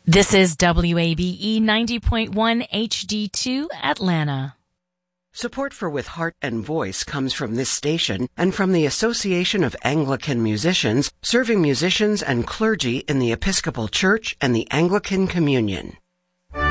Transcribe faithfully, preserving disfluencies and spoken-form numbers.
This is W A B E ninety point one H D two Atlanta. Support for With Heart and Voice comes from this station and from the Association of Anglican Musicians, serving musicians and clergy in the Episcopal Church and the Anglican Communion.